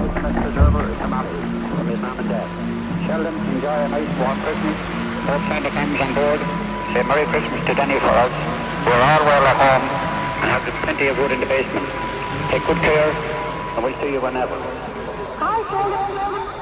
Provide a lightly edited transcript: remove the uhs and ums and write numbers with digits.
ultimate preserver is the Molly from his mom and dad. Sheldon, enjoy a nice warm Christmas. Hope Santa comes on board. Say Merry Christmas to Denny for us. We're all well at home and have plenty of wood in the basement. Take good care, and we'll see you whenever. Hi, Sheldon.